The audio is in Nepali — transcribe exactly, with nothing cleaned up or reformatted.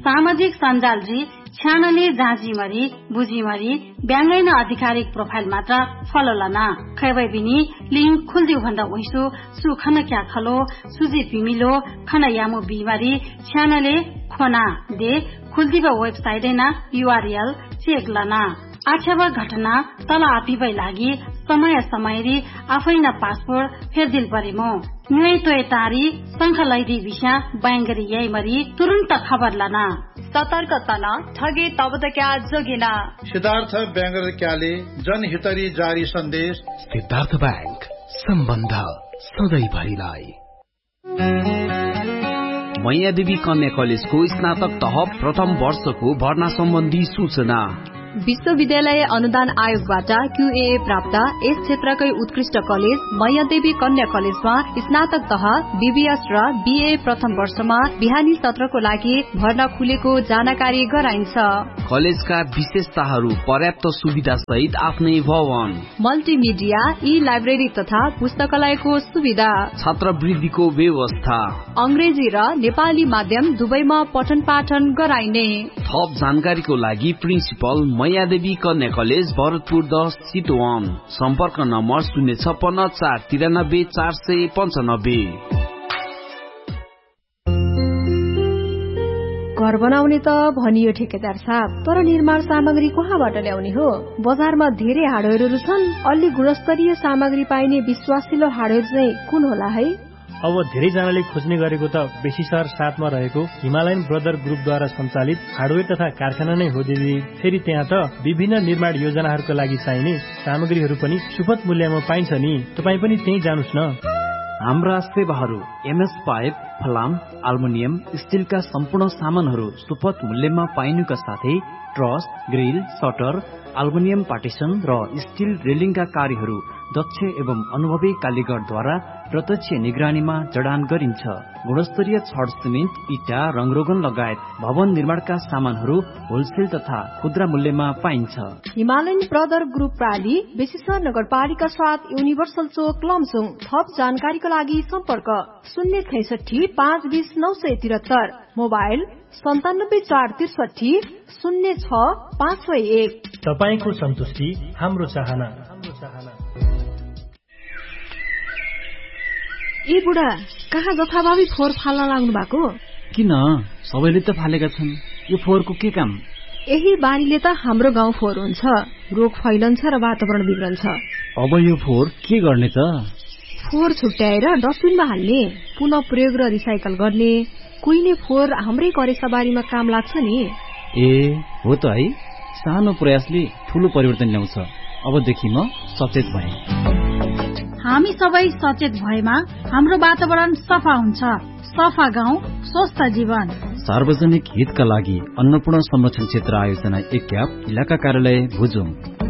सामाजिक सञ्जाल री छ्यानले जाँजीमरी बुझीमरी ब्याङ्गैन आधिकारिक प्रोफाइल मात्र फलो लना खैबै बिनी लिंक खुल्दिउ भन्दा वैसु सुखन क्या खलो सुजी पिमिलो खन यामो बिमारी छ्यानले खोना दे खुल्दिब वेबसाइट ना यूआरएल चेक लना आछेवा घटना तल आपिबै लागि समय समयरी आफै न पासपोर्ट फेरदिल परेमो न्युई तोय तारी संखलैदी विषय बैंगरी यही मरी तुरंत खबर लना सतर्कता न ठगे तब त क्या जोगिना सिद्धार्थ ब्याङ्गर क्याले जनहितरी जारी सन्देश सिद्धार्थ बैंक सम्बन्ध सधैँभरिलाई। मैयादेवी कन्या कलेजको स्नातक तह प्रथम वर्षको भर्ना सम्बन्धी सूचना। विश्वविद्यालय अनुदान आयोगबाट क्यूए प्राप्त यस क्षेत्रकै उत्कृष्ट कलेज मैयादेवी कन्या कलेजमा स्नातक तह बीबीएस र बीए प्रथम वर्षमा बिहानी सत्रको लागि भर्ना खुलेको जानकारी गराइन्छ। कलेजका विशेषताहरू पर्याप्त सुविधा सहित आफ्नै भवन, मल्टिमिडिया, ई लाइब्रेरी तथा पुस्तकालयको सुविधा, छात्रवृत्तिको व्यवस्था, अंग्रेजी र नेपाली माध्यम दुवैमा पठन पाठन गराइने। थप जानकारीको लागि प्रिन्सिपल मैयादेवी कन्या कलेज भरतपुर दस चितवन। सम्पर्क नम्बर शून्य छप्पन्न चार तिरानब्बे चार सय पञ्चानब्बे। घर बनाउने त भनियो ठेकेदार साहब, तर निर्माण सामग्री कहाँबाट ल्याउने हो? बजारमा धेरै हार्डवेयरहरू छन्, अलि गुणस्तरीय सामग्री पाइने विश्वासिलो हार्डवेयर चाहिँ कुन होला है? अब धेरैजनाले खोज्ने गरेको त बेसी सहर साथमा रहेको हिमालयन ब्रदर ग्रुपद्वारा सञ्चालित हार्डवेयर तथा कारखाना नै हो दिदी। फेरि त्यहाँ त विभिन्न निर्माण योजनाहरूका लागि चाहिने सामग्रीहरू पनि सुपथ मूल्यमा पाइन्छ नि, तपाईँ पनि त्यही जानुस् न। हाम्रा सेवाहरू एमएस पाइप, फलाम, अल्मुनियम, स्टिलका सम्पूर्ण सामानहरू सुपथ मूल्यमा पाइनुका साथै truss, grill, shutter, aluminium partition र स्टिल रेलिङका कार्यहरू दक्ष एवं अनुभवी कालीगरद्वारा प्रत्यक्ष निगरानीमा जडान गरिन्छ। गुणस्तरीय छड, सिमेन्ट, इटा, रङरोगन लगायत भवन निर्माणका सामानहरू होलसेल तथा खुद्रा मूल्यमा पाइन्छ। हिमालयन ब्रदर ग्रुप प्राली बेसीसर नगरपालिका साथ युनिभर्सल चोक लमसुङ। थप जानकारीका लागि सम्पर्क शून्य छैसठी पाँच बीस नौ सय तिहत्तर, मोबाइल सन्तानब्बे चार त्रिसठी शून्य छ पाँच सय एक। तपाईँको सन्तुष्टि हाम्रो चाहना। ए बुढा, कहाँ जथाभावी फोहोर फाल्न लाग्नु भएको? किन, सबैले त फालेका छन्, यो फोहोरको के काम? यही बानीले त हाम्रो गाउँ फोहोर हुन्छ, रोग फैलन्छ र वातावरण बिग्रन्छ। अब यो फोहोर के गर्ने त? फोहोर छुट्याएर डस्टबिनमा हाल्ने, पुनः प्रयोग र रिसाइकल गर्ने। कुहिने फोहोर हाम्रै करेसाबारीमा काम लाग्छ नि। ए हो त है, सानो प्रयासले ठूलो परिवर्तन ल्याउँछ। अबदेखि म सचेत भएँ। हामी सबै सचेत भएमा हाम्रो वातावरण सफा हुन्छ। सफा गाउँ स्वस्थ जीवन। सार्वजनिक हितका लागि अन्नपूर्ण संरक्षण क्षेत्र आयोजना एक क्याप इलाका कार्यालय भुजुङ।